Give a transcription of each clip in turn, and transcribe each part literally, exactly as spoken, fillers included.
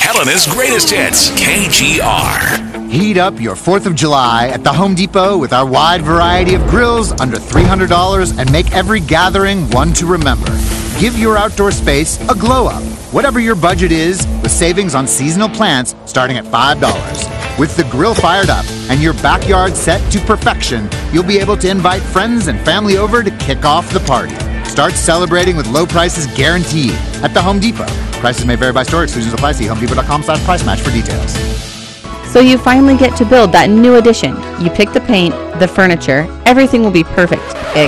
Helena's greatest hits, K G R. Heat up your fourth of July at the Home Depot with our wide variety of grills under three hundred dollars and make every gathering one to remember. Give your outdoor space a glow up, whatever your budget is, with savings on seasonal plants starting at five dollars. With the grill fired up and your backyard set to perfection, you'll be able to invite friends and family over to kick off the party. Start celebrating with low prices guaranteed at the Home Depot. Prices may vary by store. Exclusions apply. See homedepot.com slash price match for details. So you finally get to build that new addition. You pick the paint, the furniture, everything will be perfect.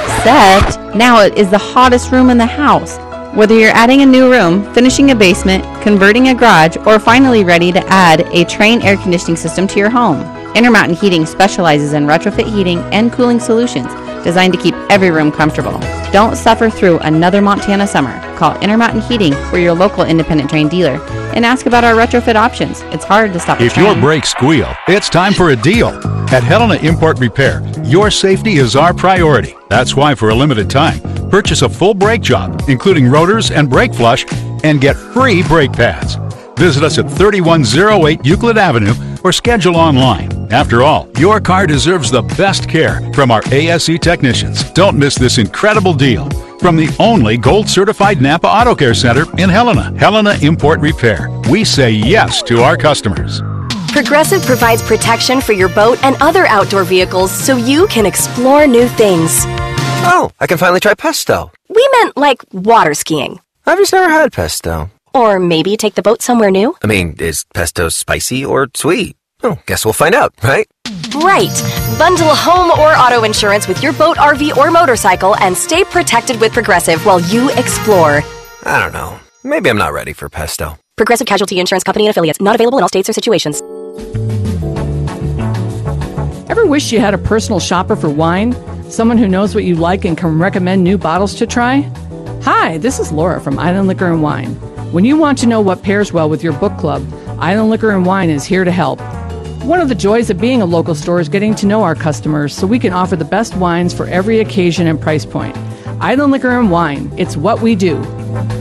Except now it is the hottest room in the house. Whether you're adding a new room, finishing a basement, converting a garage, or finally ready to add a Trane air conditioning system to your home, Intermountain Heating specializes in retrofit heating and cooling solutions designed to keep every room comfortable. Don't suffer through another Montana summer. Call Intermountain Heating for your local independent Trane dealer and ask about our retrofit options. It's hard to stop a If train. your brakes squeal, it's time for a deal. At Helena Import Repair, your safety is our priority. That's why for a limited time, purchase a full brake job, including rotors and brake flush, and get free brake pads. Visit us at thirty-one oh eight Euclid Avenue or schedule online. After all, your car deserves the best care from our A S E technicians. Don't miss this incredible deal from the only gold-certified Napa Auto Care Center in Helena. Helena Import Repair. We say yes to our customers. Progressive provides protection for your boat and other outdoor vehicles so you can explore new things. Oh, I can finally try pesto. We meant like water skiing. I've just never had pesto. Or maybe take the boat somewhere new. I mean, is pesto spicy or sweet? Oh, guess we'll find out, right? Right. Bundle home or auto insurance with your boat, R V, or motorcycle and stay protected with Progressive while you explore. I don't know. Maybe I'm not ready for pesto. Progressive Casualty Insurance Company and Affiliates. Not available in all states or situations. Ever wish you had a personal shopper for wine? Someone who knows what you like and can recommend new bottles to try? Hi, this is Laura from Island Liquor and Wine. When you want to know what pairs well with your book club, Island Liquor and Wine is here to help. One of the joys of being a local store is getting to know our customers so we can offer the best wines for every occasion and price point. Island Liquor and Wine, it's what we do.